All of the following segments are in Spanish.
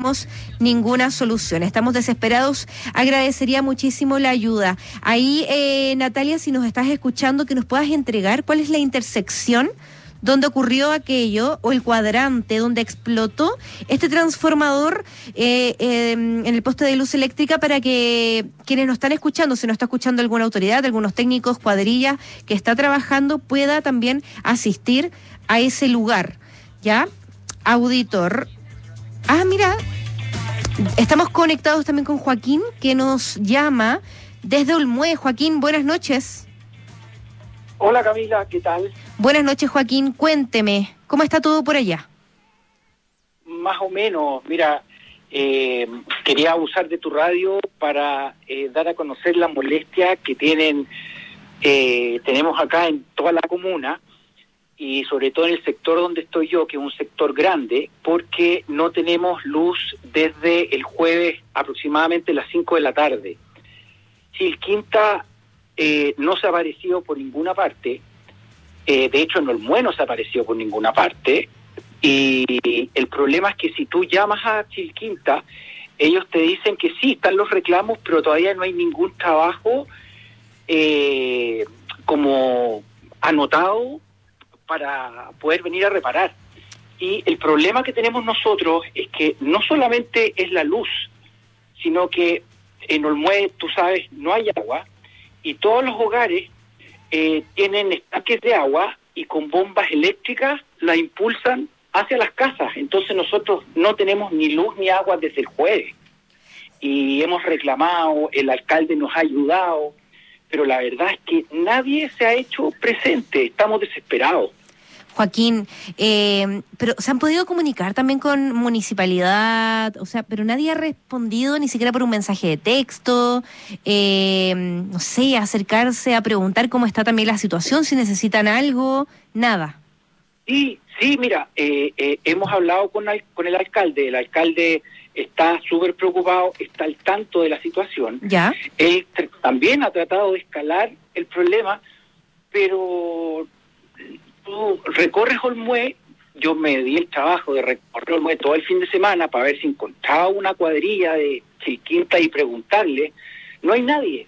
tenemos ninguna solución. Estamos desesperados. Agradecería muchísimo la ayuda. Ahí, Natalia, si nos estás escuchando, que nos puedas entregar cuál es la intersección donde ocurrió aquello, o el cuadrante donde explotó este transformador en el poste de luz eléctrica, para que quienes nos están escuchando, si nos está escuchando alguna autoridad, algunos técnicos, cuadrilla que está trabajando, pueda también asistir a ese lugar. ¿Ya? Auditor. Mira, estamos conectados también con Joaquín, que nos llama desde Olmué. Joaquín, buenas noches. Hola Camila, ¿qué tal? Buenas noches, Joaquín. Cuénteme, ¿cómo está todo por allá? Más o menos, mira, quería abusar de tu radio para dar a conocer la molestia que tenemos acá en toda la comuna, y sobre todo en el sector donde estoy yo, que es un sector grande, porque no tenemos luz desde el jueves aproximadamente las 5 de la tarde. Chilquinta no se ha aparecido por ninguna parte, de hecho en Olmué no se ha aparecido por ninguna parte, y el problema es que si tú llamas a Chilquinta, ellos te dicen que sí, están los reclamos, pero todavía no hay ningún trabajo como anotado para poder venir a reparar. Y el problema que tenemos nosotros es que no solamente es la luz, sino que en Olmué, tú sabes, no hay agua, y todos los hogares tienen estanques de agua, y con bombas eléctricas la impulsan hacia las casas. Entonces nosotros no tenemos ni luz ni agua desde el jueves, y hemos reclamado, el alcalde nos ha ayudado, pero la verdad es que nadie se ha hecho presente. Estamos desesperados. Joaquín, pero ¿se han podido comunicar también con municipalidad? O sea, pero nadie ha respondido ni siquiera por un mensaje de texto, no sé, acercarse a preguntar cómo está también la situación, si necesitan algo, nada. Sí, mira, hemos hablado con el alcalde está súper preocupado, está al tanto de la situación. ¿Ya? Él también ha tratado de escalar el problema, pero tú recorres Olmué. Yo me di el trabajo de recorrer Olmué todo el fin de semana para ver si encontraba una cuadrilla de Chilquinta y preguntarle. No hay nadie.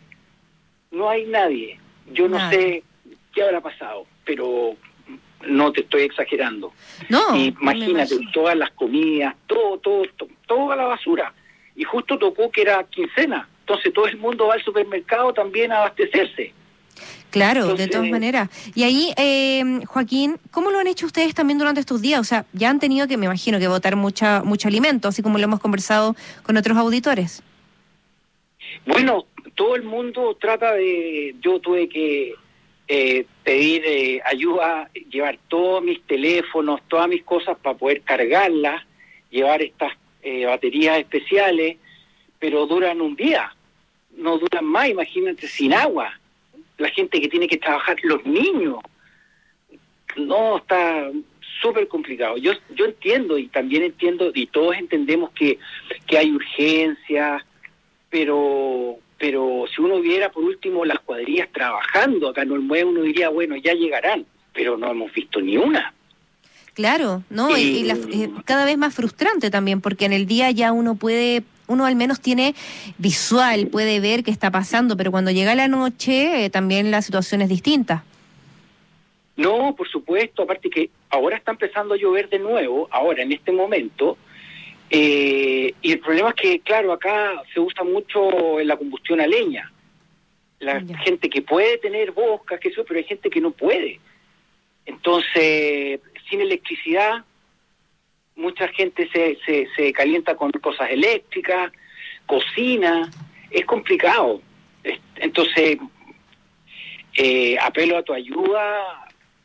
Yo no sé qué habrá pasado, pero no te estoy exagerando. No. Imagínate, todas las comidas, toda la basura. Y justo tocó que era quincena. Entonces todo el mundo va al supermercado también a abastecerse. Claro, Entonces, de todas maneras. Y ahí, Joaquín, ¿cómo lo han hecho ustedes también durante estos días? O sea, ya han tenido que, me imagino, que botar mucho alimento, así como lo hemos conversado con otros auditores. Bueno, todo el mundo trata de... Yo tuve que pedir ayuda, llevar todos mis teléfonos, todas mis cosas para poder cargarlas, llevar estas baterías especiales, pero duran un día, no duran más, imagínate, sin agua. La gente que tiene que trabajar, los niños, no, está súper complicado. Yo entiendo, y también entiendo, y todos entendemos que hay urgencias, pero si uno viera por último las cuadrillas trabajando acá en Olmué, uno diría, bueno, ya llegarán, pero no hemos visto ni una. Claro, ¿no? Y cada vez más frustrante también, porque en el día ya uno al menos tiene visual, puede ver qué está pasando, pero cuando llega la noche también la situación es distinta. No, por supuesto, aparte que ahora está empezando a llover de nuevo, ahora en este momento, y el problema es que, claro, acá se usa mucho la combustión a leña. La gente que puede tener boscas, pero hay gente que no puede. Entonces, sin electricidad, mucha gente se calienta con cosas eléctricas, cocina, es complicado. Entonces, apelo a tu ayuda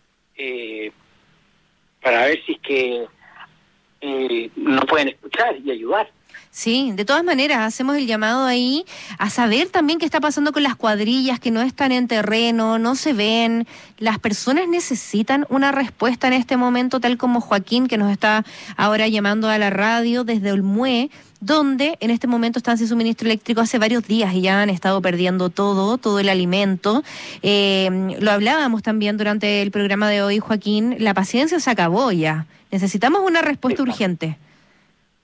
para ver si es que nos pueden escuchar y ayudar. Sí, de todas maneras, hacemos el llamado ahí a saber también qué está pasando con las cuadrillas que no están en terreno, no se ven. Las personas necesitan una respuesta en este momento, tal como Joaquín, que nos está ahora llamando a la radio desde Olmué, donde en este momento están sin suministro eléctrico hace varios días y ya han estado perdiendo todo el alimento. Lo hablábamos también durante el programa de hoy, Joaquín, la paciencia se acabó ya. Necesitamos una respuesta urgente.